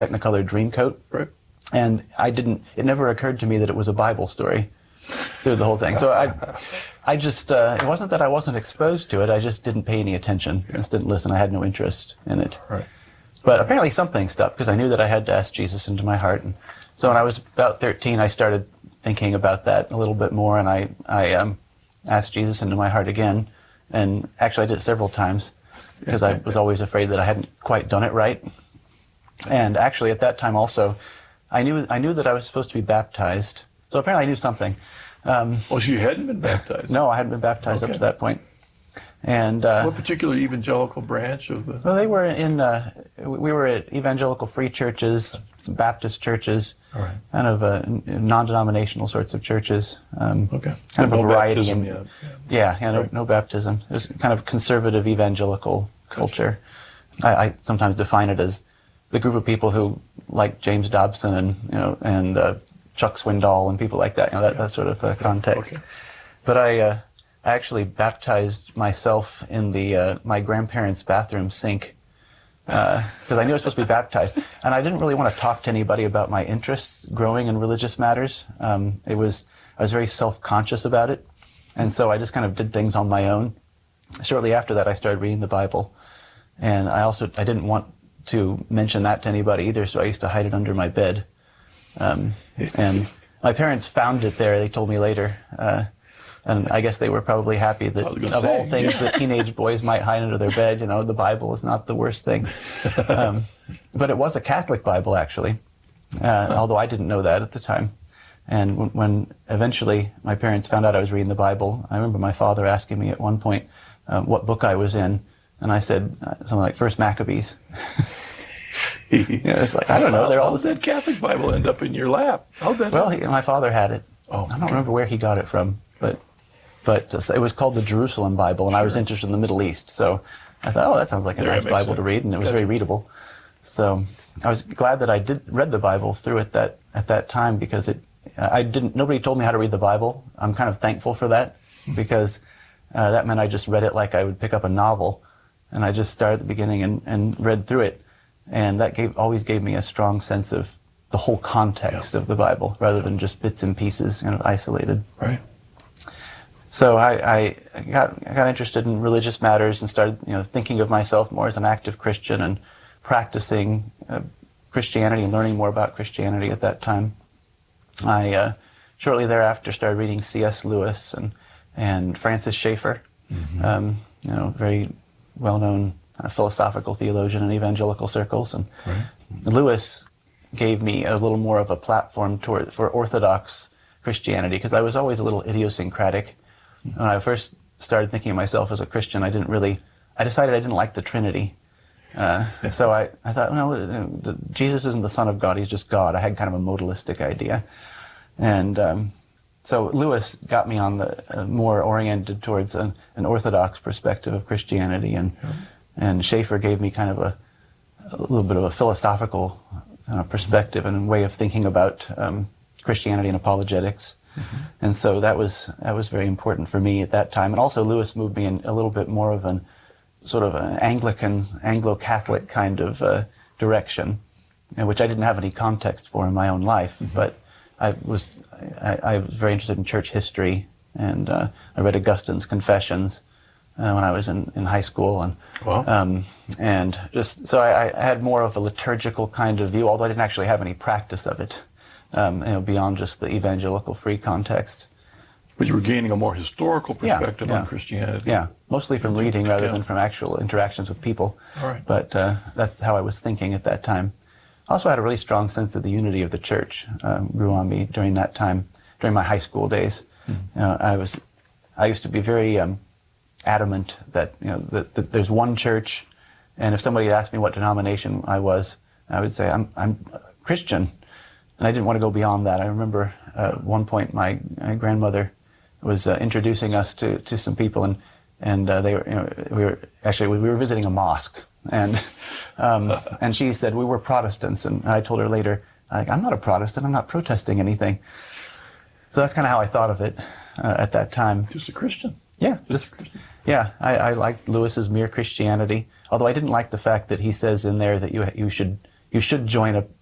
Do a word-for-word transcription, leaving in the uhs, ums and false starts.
Technicolor Dreamcoat. Right. And I didn't, it never occurred to me that it was a Bible story through the whole thing. So I, I just, uh, it wasn't that I wasn't exposed to it, I just didn't pay any attention. I just didn't listen, I had no interest in it. Right. But apparently something stuck, because I knew that I had to ask Jesus into my heart. And so when I was about thirteen, I started thinking about that a little bit more, and I, I um, asked Jesus into my heart again. And actually I did it several times, because I was always afraid that I hadn't quite done it right. And actually at that time also, I knew I knew that I was supposed to be baptized. So apparently I knew something. Um, well, so you hadn't been baptized? No, I hadn't been baptized okay. up to that point. And uh, what particular evangelical branch of the? Well, they were in. Uh, we were at evangelical free churches, some Baptist churches, All right. kind of uh, non-denominational sorts of churches. Um, okay. Kind no of a variety. Baptism in, yet. Yeah, yeah, no, right. no baptism. It was kind of conservative evangelical culture. I, I sometimes define it as the group of people who like James Dobson and you know and uh, Chuck Swindoll and people like that. You know that, that sort of uh, context. Okay. But I. Uh, I actually baptized myself in the uh, my grandparents' bathroom sink because uh, I knew I was supposed to be baptized, and I didn't really want to talk to anybody about my interests growing in religious matters. Um, it was I was very self-conscious about it, and so I just kind of did things on my own. Shortly after that, I started reading the Bible, and I also I didn't want to mention that to anybody either, so I used to hide it under my bed. Um, and my parents found it there. They told me later. Uh, And I guess they were probably happy that of say, all things yeah. that teenage boys might hide under their bed, you know, the Bible is not the worst thing. Um, but it was a Catholic Bible, actually, uh, although I didn't know that at the time. And when, when eventually my parents found out I was reading the Bible, I remember my father asking me at one point um, what book I was in, and I said uh, something like First Maccabees. You know, it's like, I don't know, they're all How did that Catholic Bible end up in your lap? How did Well, he, my father had it. Oh, I don't remember where he got it from, but... But it was called the Jerusalem Bible, and sure. I was interested in the Middle East. So I thought, oh, that sounds like a yeah, nice Bible sense. to read, and it was gotcha. very readable. So I was glad that I did read the Bible through it that at that time because it I didn't nobody told me how to read the Bible. I'm kind of thankful for that because uh, that meant I just read it like I would pick up a novel, and I just started at the beginning and, and read through it, and that gave always gave me a strong sense of the whole context yeah. of the Bible rather than just bits and pieces, kind of isolated. Right. So I, I got I got interested in religious matters and started, you know, thinking of myself more as an active Christian and practicing uh, Christianity and learning more about Christianity at that time. I uh, shortly thereafter started reading C S Lewis and and Francis Schaeffer, mm-hmm. um, you know, very well-known kind of philosophical theologian in evangelical circles. And right. Lewis gave me a little more of a platform toward for Orthodox Christianity because I was always a little idiosyncratic. When I first started thinking of myself as a Christian, I didn't really, I decided I didn't like the Trinity. Uh, so I, I thought, no, Jesus isn't the Son of God, he's just God. I had kind of a modalistic idea. And um, so Lewis got me on the uh, more oriented towards an, an Orthodox perspective of Christianity, and yeah. and Schaeffer gave me kind of a, a little bit of a philosophical uh, perspective and way of thinking about um, Christianity and apologetics. Mm-hmm. And so that was that was very important for me at that time. And also Lewis moved me in a little bit more of an sort of an Anglican, Anglo-Catholic kind of uh, direction, uh, which I didn't have any context for in my own life. Mm-hmm. But I was I, I was very interested in church history, and uh, I read Augustine's Confessions uh, when I was in, in high school, and wow. um, and just so I, I had more of a liturgical kind of view, although I didn't actually have any practice of it. Um, you know, beyond just the evangelical free context. But you were gaining a more historical perspective yeah, yeah. on Christianity. Yeah, mostly from reading rather yeah. than from actual interactions with people. All right. But uh, that's how I was thinking at that time. I also had a really strong sense of the unity of the church um, grew on me during that time, during my high school days. Mm-hmm. You know, I was, I used to be very um, adamant that you know that, that there's one church, and if somebody asked me what denomination I was, I would say I'm I'm Christian. And I didn't want to go beyond that. I remember uh, at one point my, my grandmother was uh, introducing us to, to some people, and and uh, they were you know we were actually we were visiting a mosque, and um, and she said we were Protestants, and I told her later, like, I'm not a Protestant, I'm not protesting anything. So that's kind of how I thought of it uh, at that time. Just a Christian. Yeah, just yeah. I, I liked Lewis's Mere Christianity, although I didn't like the fact that he says in there that you you should you should join a